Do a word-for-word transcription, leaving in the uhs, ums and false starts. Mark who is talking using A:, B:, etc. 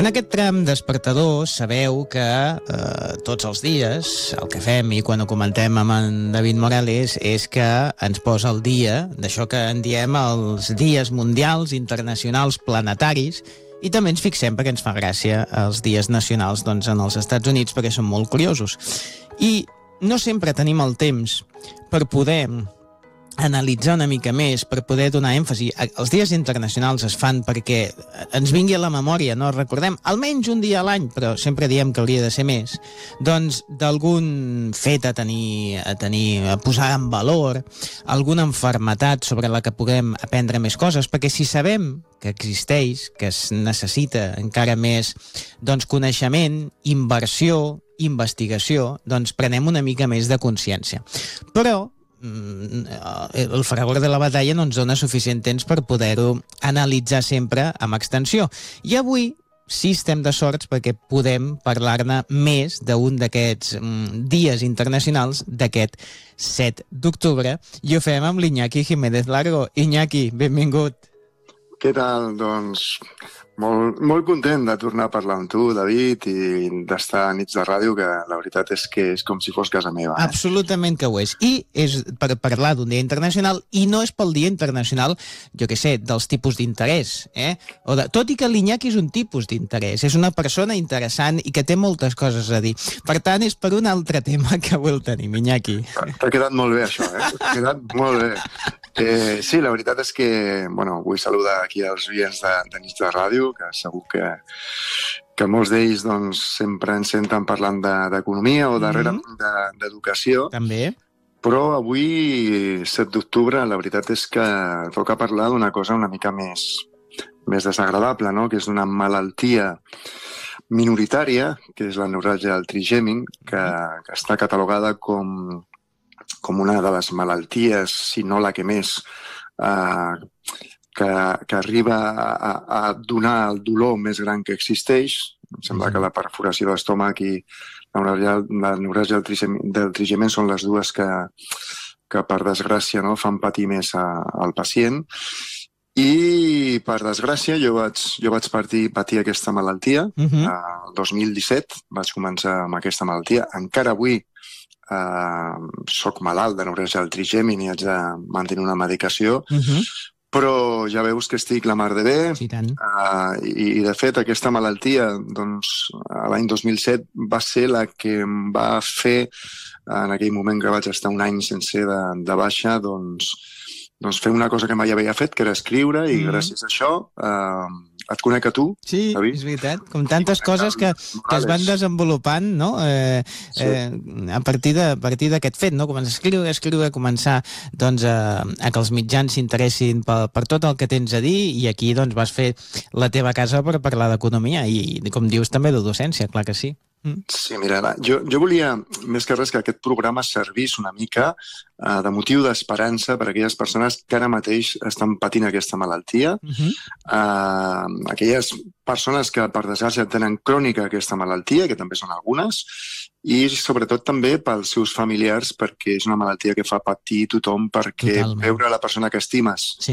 A: En aquest tram despertador sabeu que eh, tots els dies el que fem, i quan ho comentem amb en David Morales, és que ens posa al dia d'això que en diem els dies mundials, internacionals, planetaris, i també ens fixem, perquè ens fa gràcia, els dies nacionals doncs, en els Estats Units, perquè són molt curiosos. I no sempre tenim el temps per poder analitzar una mica més, per poder donar èmfasi. Els dies internacionals es fan perquè ens vingui a la memòria, no? Recordem almenys un dia a l'any, però sempre diem que hauria de ser més, doncs d'algun fet a tenir, a tenir, a posar en valor, alguna enfermetat sobre la que puguem aprendre més coses, perquè si sabem que existeix, que es necessita encara més doncs, coneixement, inversió, investigació, doncs prenem una mica més de consciència. Però el fragor de la batalla no ens dona suficient temps per poder-ho analitzar sempre amb extensió. I avui sí estem de sorts perquè podem parlar-ne més d'un d'aquests mm, dies internacionals d'aquest set d'octubre, i ho fem amb l'Iñaki Jiménez Largo. Iñaki, benvingut.
B: Què tal? Doncs molt, molt content de tornar a parlar amb tu, David, i d'estar a nits de ràdio, que la veritat és que és com si fos casa meva. Eh?
A: Absolutament que ho és. I és per parlar d'un dia internacional, i no és pel dia internacional, jo què sé, dels tipus d'interès. Eh? O de... Tot i que l'Iñaki és un tipus d'interès, és una persona interessant i que té moltes coses a dir. Per tant, és per un altre tema que avui el tenim, Iñaki.
B: T'ha quedat molt bé, això, eh? T'ha quedat molt bé. Eh, sí, la veritat és que, bueno, vull saludar aquí als oients de, de nits de ràdio, que segur que, que molts d'ells doncs, sempre ens senten parlant d'economia de, o darrerament mm-hmm. d'educació.
A: També.
B: Però avui, set d'octubre, la veritat és que toca parlar d'una cosa una mica més, més desagradable, no? Que és una malaltia minoritària, que és la neuràlgia del trigèmin, que, que està catalogada com, com una de les malalties, si no la que més, eh, que, que arriba a, a donar el dolor més gran que existeix. Em sembla que la perforació d'estómac i la neuràlgia del trigèmin, del trigèmin són les dues que, que per desgràcia, no, fan patir més a, al pacient. I, per desgràcia, jo vaig, jo vaig patir, patir aquesta malaltia. Uh-huh. El dos mil disset vaig començar amb aquesta malaltia. Encara avui Uh, soc malalt de neuràlgia del trigèmin i haig de mantenir una medicació, uh-huh. però ja veus que estic la mar de bé.
A: Sí, tant.
B: Uh, i, i, de fet, aquesta malaltia, doncs, l'any dos mil set va ser la que em va fer, en aquell moment que vaig estar un any sencer de, de baixa, doncs, doncs fer una cosa que mai havia fet, que era escriure, i mm. gràcies a això uh, et conec a tu,
A: sí,
B: David.
A: És veritat, com tantes coses que, que es van desenvolupant, no? Eh, sí. eh, a partir de, a partir d'aquest fet, no? Començar a escriure, a escriure, a començar doncs, a, a que els mitjans s'interessin per, per tot el que tens a dir, i aquí doncs, vas fer la teva casa per parlar d'economia i, com dius, també de docència, clar que sí. Mm.
B: Sí, mira, jo, jo volia, més que res, que aquest programa servís una mica uh, de motiu d'esperança per a aquelles persones que ara mateix estan patint aquesta malaltia, uh-huh. uh, aquelles persones que, per desgràcia, tenen crònica aquesta malaltia, que també són algunes, i sobretot també pels seus familiars, perquè és una malaltia que fa patir tothom, perquè Totalment. Veure la persona que estimes sí.